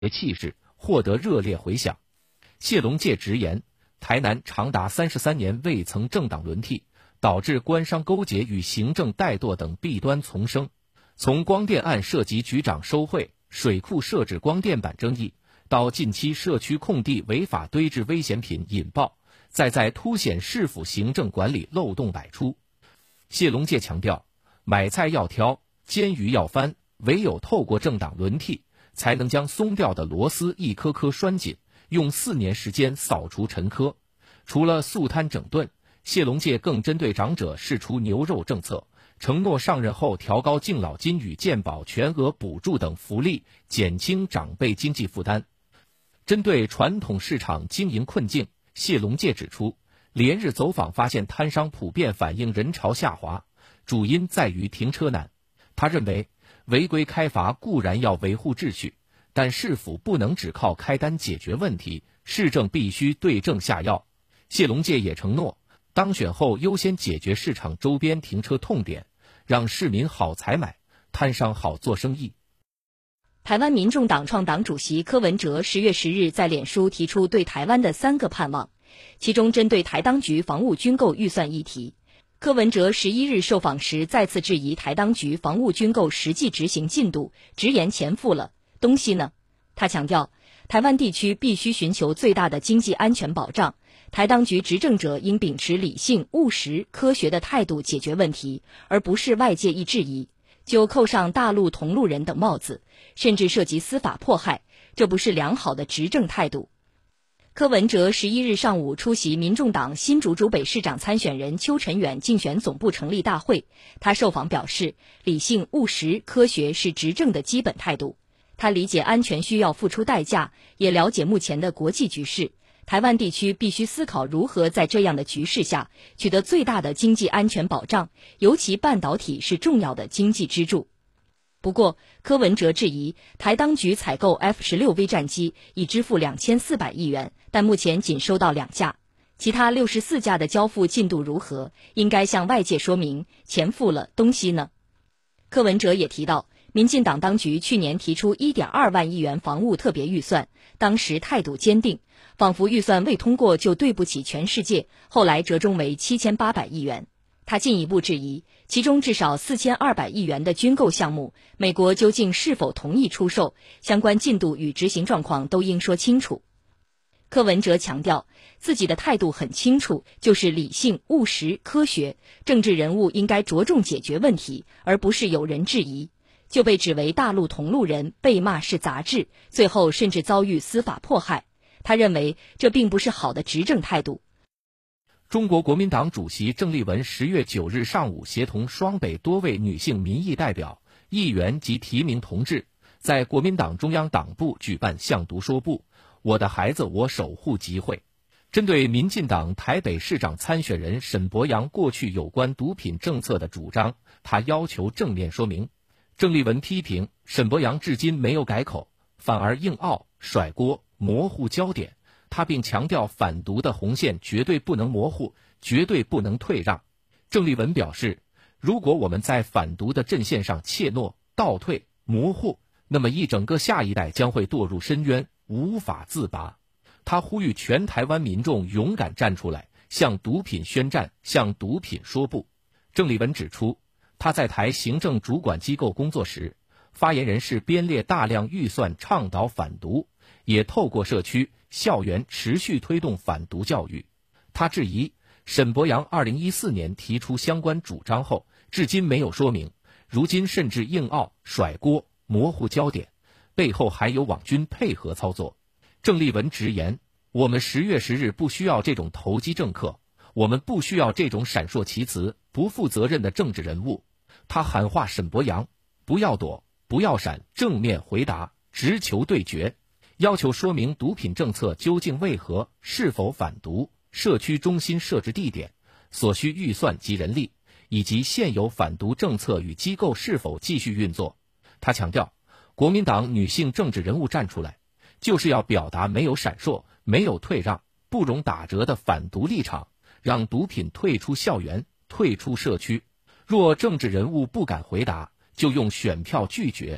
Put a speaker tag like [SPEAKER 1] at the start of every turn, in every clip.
[SPEAKER 1] 气势，获得热烈回响。谢龙介直言，台南长达33年未曾政党轮替，导致官商勾结与行政怠惰等弊端丛生。从光电案涉及局长收贿、水库设置光电板争议，到近期社区空地违法堆置危险品引爆，在凸显市府行政管理漏洞百出。谢龙介强调，买菜要挑，煎鱼要翻，唯有透过政党轮替，才能将松掉的螺丝一颗颗拴紧，用4年时间扫除陈疴。除了肃贪整顿，谢龙介更针对长者释出牛肉政策，承诺上任后调高敬老金与健保全额补助等福利，减轻长辈经济负担。针对传统市场经营困境，谢龙介指出，连日走访发现摊商普遍反映人潮下滑，主因在于停车难。他认为，违规开罚固然要维护秩序，但市府不能只靠开单解决问题，市政必须对症下药。谢龙介也承诺，当选后优先解决市场周边停车痛点，让市民好采买，摊商好做生意。
[SPEAKER 2] 台湾民众党创党主席柯文哲10月10日在脸书提出对台湾的3个盼望，其中针对台当局防务军购预算议题，柯文哲11日受访时再次质疑台当局防务军购实际执行进度，直言钱付了，东西呢？他强调，台湾地区必须寻求最大的经济安全保障，台当局执政者应秉持理性、务实、科学的态度解决问题，而不是外界一质疑就扣上大陆同路人等帽子，甚至涉及司法迫害，这不是良好的执政态度。柯文哲11日上午出席民众党新竹竹北市长参选人邱成远竞选总部成立大会，他受访表示，理性、务实、科学是执政的基本态度。他理解安全需要付出代价，也了解目前的国际局势，台湾地区必须思考如何在这样的局势下取得最大的经济安全保障，尤其半导体是重要的经济支柱。不过，柯文哲质疑台当局采购 F-16V 战机已支付2400亿元，但目前仅收到2架，其他64架的交付进度如何？应该向外界说明，钱付了，东西呢？柯文哲也提到，民进党当局去年提出 1.2 万亿元防务特别预算，当时态度坚定，仿佛预算未通过就对不起全世界，后来折中为7800亿元。他进一步质疑，其中至少4200亿元的军购项目，美国究竟是否同意出售，相关进度与执行状况都应说清楚。柯文哲强调，自己的态度很清楚，就是理性、务实、科学，政治人物应该着重解决问题，而不是有人质疑，就被指为大陆同路人，被骂是杂志，最后甚至遭遇司法迫害。他认为这并不是好的执政态度。
[SPEAKER 1] 中国国民党主席郑丽文10月9日上午协同双北多位女性民意代表、议员及提名同志，在国民党中央党部举办向读说部我的孩子我守护集会，针对民进党台北市长参选人沈伯洋过去有关毒品政策的主张，他要求正面说明。郑丽文批评沈伯洋至今没有改口，反而硬拗、甩锅、模糊焦点，他并强调反毒的红线绝对不能模糊，绝对不能退让。郑丽文表示，如果我们在反毒的阵线上怯懦、倒退、模糊，那么一整个下一代将会堕入深渊，无法自拔。他呼吁全台湾民众勇敢站出来，向毒品宣战，向毒品说不。郑丽文指出，他在台行政主管机构工作时，发言人是编列大量预算倡导反毒，也透过社区、校园持续推动反毒教育。他质疑沈伯洋2014年提出相关主张后，至今没有说明，如今甚至硬拗、甩锅、模糊焦点，背后还有网军配合操作。郑丽文直言，我们10月10日不需要这种投机政客，我们不需要这种闪烁其词、不负责任的政治人物。他喊话沈伯洋，不要躲，不要闪，正面回答，直球对决，要求说明毒品政策究竟为何，是否反毒，社区中心设置地点，所需预算及人力，以及现有反毒政策与机构是否继续运作。他强调，国民党女性政治人物站出来，就是要表达没有闪烁、没有退让、不容打折的反毒立场，让毒品退出校园、退出社区。若政治人物不敢回答，就用选票拒绝，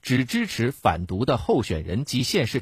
[SPEAKER 1] 只支持反独的候选人及县市